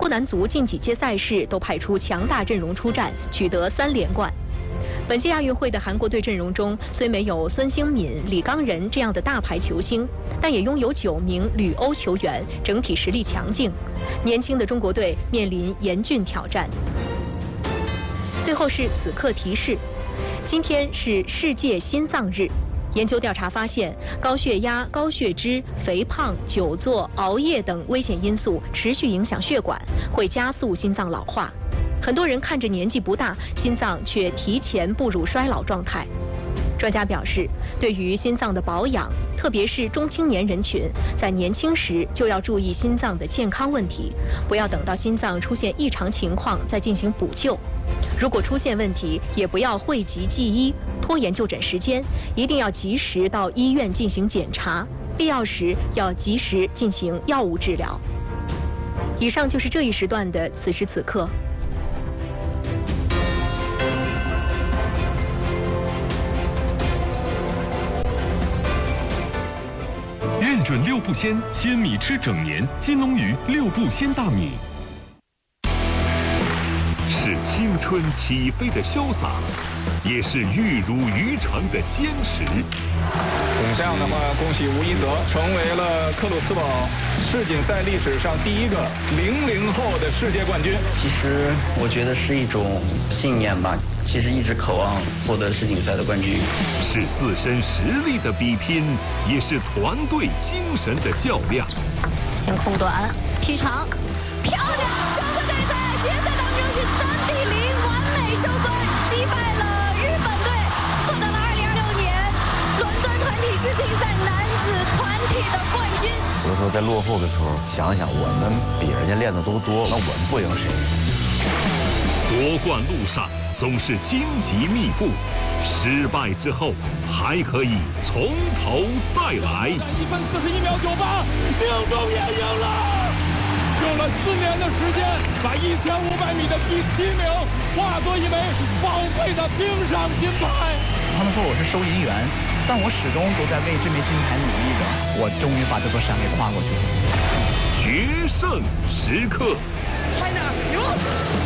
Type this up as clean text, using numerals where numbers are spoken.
夫男足近几届赛事都派出强大阵容出战，取得3连冠。本届亚运会的韩国队阵容中，虽没有孙兴敏、李刚仁这样的大牌球星，但也拥有9名旅欧球员，整体实力强劲。年轻的中国队面临严峻挑战。最后是此刻提示：今天是世界心脏日。研究调查发现，高血压、高血脂、肥胖、久坐、熬夜等危险因素持续影响血管，会加速心脏老化。很多人看着年纪不大，心脏却提前步入衰老状态。专家表示，对于心脏的保养，特别是中青年人群，在年轻时就要注意心脏的健康问题，不要等到心脏出现异常情况再进行补救。如果出现问题，也不要讳疾忌医，拖延就诊时间，一定要及时到医院进行检查，必要时要及时进行药物治疗。以上就是这一时段的此时此刻。 认准6步鲜，鲜米吃整年。金龙鱼6步鲜大米。是青春起飞的潇洒，也是玉汝于成的坚持。 这样的话，恭喜吴一泽成为了克鲁斯堡世锦赛历史上第一个00后的世界冠军。 其实我觉得是一种信念吧，其实一直渴望获得世锦赛的冠军。 是自身实力的比拼，也是团队精神的较量。 先控短，踢长，漂亮！中国队在决赛当中是3比0完美收官，击败了日本队，获得了2026年伦敦团体世锦赛男子团体的冠军。 有的时候在落后的时候，想想我们比人家练的都多，那我们不赢谁？ 夺冠路上总是荆棘密布，失败之后还可以从头再来。 1分41秒98，命中也赢了。用了4年的时间，把1500米的第7名化作一枚宝贵的冰上金牌。 他们说我是收银员，但我始终都在为这枚金牌努力着。我终于把这座山给跨过去了。 决胜时刻。 China，